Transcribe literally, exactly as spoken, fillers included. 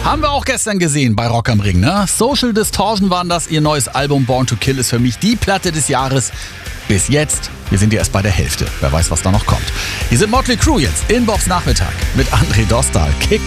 Haben wir auch gestern gesehen bei Rock am Ring, ne? Social Distortion waren das, ihr neues Album Born to Kill ist für mich die Platte des Jahres. Bis jetzt, wir sind ja erst bei der Hälfte. Wer weiß, was da noch kommt. Hier sind Motley Crue jetzt, Inbox Nachmittag mit André Dostal. Kicks.